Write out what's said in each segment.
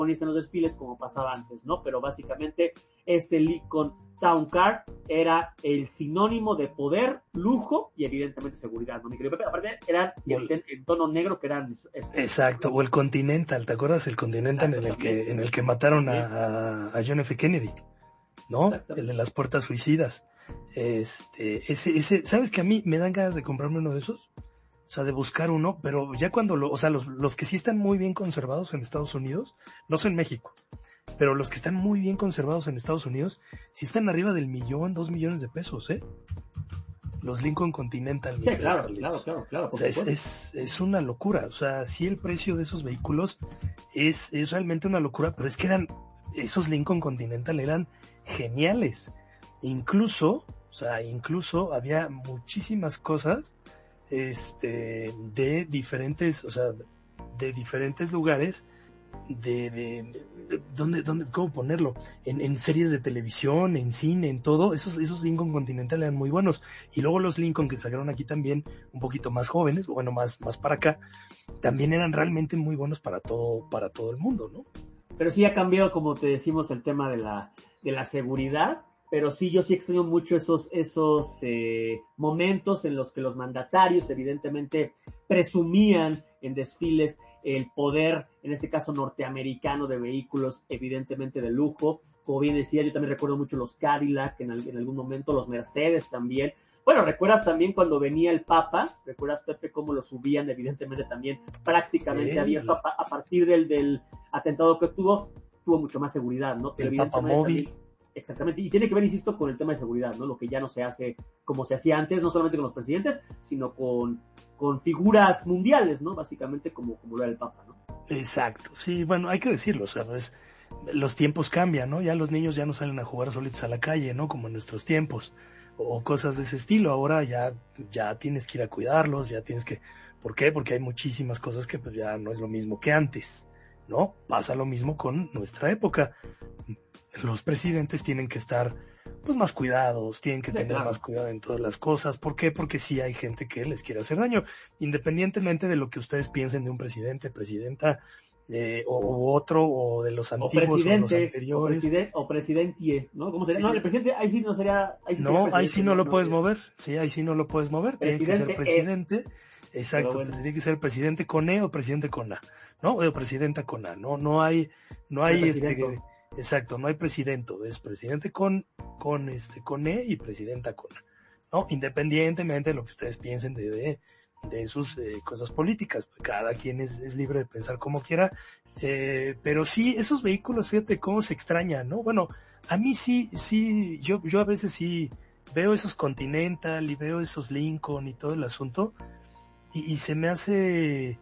en los desfiles como pasaba antes, ¿no? Pero básicamente este Lincoln Town Car era el sinónimo de poder, lujo y evidentemente seguridad, ¿no? Mi querido Pepe, aparte eran en tono negro que eran... Exacto, o el Continental, ¿te acuerdas? El Continental en el que mataron a John F. Kennedy, ¿no? El de las puertas suicidas. ¿Sabes que a mí me dan ganas de comprarme uno de esos? O sea, de buscar uno, pero ya cuando los que sí están muy bien conservados en Estados Unidos, no son en México, pero los que están muy bien conservados en Estados Unidos, sí están arriba del 1, 2 millones de pesos, ¿eh? Los Lincoln Continental. Sí, claro. O sea, es una locura. O sea, sí, el precio de esos vehículos es realmente una locura, pero es que esos Lincoln Continental eran geniales. Incluso había muchísimas cosas de diferentes, o sea, de diferentes lugares, ¿dónde, cómo ponerlo? En series de televisión, en cine, en todo, esos Lincoln Continental eran muy buenos. Y luego los Lincoln que sacaron aquí también, un poquito más jóvenes, bueno, más para acá, también eran realmente muy buenos para todo el mundo, ¿no? Pero sí ha cambiado, como te decimos, el tema de la seguridad. Pero sí, yo sí extraño mucho esos momentos en los que los mandatarios evidentemente presumían en desfiles el poder, en este caso norteamericano, de vehículos evidentemente de lujo. Como bien decía, yo también recuerdo mucho los Cadillac en algún momento, los Mercedes también. Bueno, ¿recuerdas también cuando venía el Papa? ¿Recuerdas, Pepe, cómo lo subían evidentemente también prácticamente abierto a partir del atentado que tuvo mucho más seguridad, ¿no? Pero el Papa móvil. Exactamente, y tiene que ver, insisto, con el tema de seguridad, ¿no? Lo que ya no se hace como se hacía antes, no solamente con los presidentes, sino con figuras mundiales, ¿no? Básicamente como lo era el Papa, ¿no? Exacto, sí, bueno, hay que decirlo, o sea, pues, los tiempos cambian, ¿no? Ya los niños ya no salen a jugar solitos a la calle, ¿no? Como en nuestros tiempos, o cosas de ese estilo. Ahora ya tienes que ir a cuidarlos, ya tienes que... ¿Por qué? Porque hay muchísimas cosas que pues ya no es lo mismo que antes, ¿no? Pasa lo mismo con nuestra época. Los presidentes tienen que estar pues más cuidados, tienen que tener más cuidado en todas las cosas. ¿Por qué? Porque sí hay gente que les quiere hacer daño, independientemente de lo que ustedes piensen de un presidente, presidenta, o otro, o de los antiguos o de los anteriores. O presidentie, ¿no? ¿Cómo sería? No, el presidente ahí sí no sería... Ahí sí no lo puedes mover, sí, ahí sí no lo puedes mover, tiene que ser presidente, exacto, bueno. Tiene que ser presidente con E o presidente con A, ¿no? O presidenta con A, no hay exacto, no hay presidente, es presidente con E y presidenta con A, ¿no? Independientemente de lo que ustedes piensen de sus cosas políticas, pues cada quien es libre de pensar como quiera, pero sí, esos vehículos, fíjate cómo se extrañan, ¿no? Bueno, a mí sí, yo a veces sí veo esos Continental y veo esos Lincoln y todo el asunto, y se me hace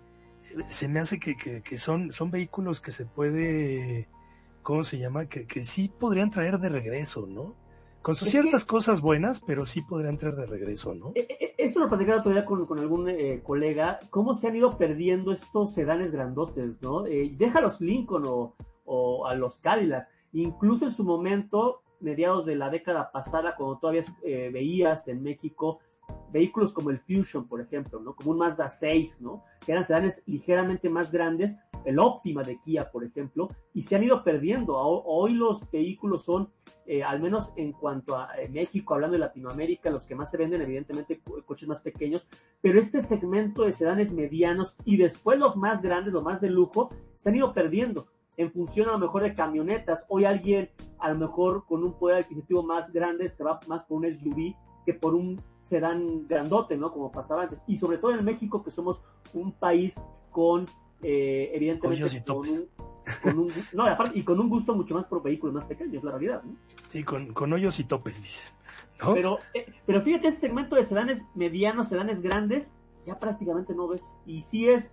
que son vehículos que se puede... ¿Cómo se llama? Que sí podrían traer de regreso, ¿no? Con sus ciertas cosas buenas, pero sí podrían traer de regreso, ¿no? Esto lo platicaba todavía con algún colega, cómo se han ido perdiendo estos sedanes grandotes, ¿no? Deja a los Lincoln o a los Cadillac. Incluso en su momento, mediados de la década pasada, cuando todavía veías en México vehículos como el Fusion, por ejemplo, ¿no? Como un Mazda 6, ¿no? Que eran sedanes ligeramente más grandes, el Optima de Kia, por ejemplo, y se han ido perdiendo. Hoy los vehículos son, al menos en cuanto a México, hablando de Latinoamérica, los que más se venden, evidentemente, coches más pequeños, pero este segmento de sedanes medianos y después los más grandes, los más de lujo, se han ido perdiendo en función a lo mejor de camionetas. Hoy alguien, a lo mejor con un poder adquisitivo más grande, se va más por un SUV que por un sedán grandote, ¿no? Como pasaba antes. Y sobre todo en México, que somos un país con, evidentemente, con un gusto mucho más por vehículos más pequeños, la realidad, ¿no? Sí, con hoyos y topes, dice, ¿no? Pero fíjate, ese segmento de sedanes medianos, sedanes grandes, ya prácticamente no ves. Y sí es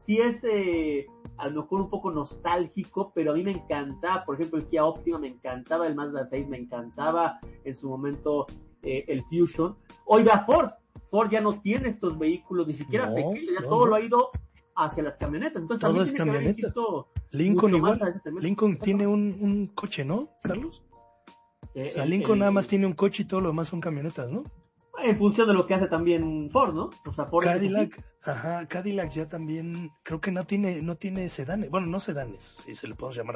a lo mejor un poco nostálgico, pero a mí me encantaba, por ejemplo, el Kia Optima, me encantaba el Mazda 6, me encantaba en su momento el Fusion. Hoy va Ford ya no tiene estos vehículos ni siquiera pequeños, ya todo lo ha ido hacia las camionetas. Entonces todo también es tiene camioneta. que ver, insisto, Lincoln igual. Lincoln tiene un coche, ¿no, Carlos? O sea, Lincoln nada más tiene un coche y todo lo demás son camionetas, ¿no? En función de lo que hace también Ford, ¿no? O sea, Ford Cadillac ya también creo que no tiene sedanes. Bueno, no sedanes, si se le podemos llamar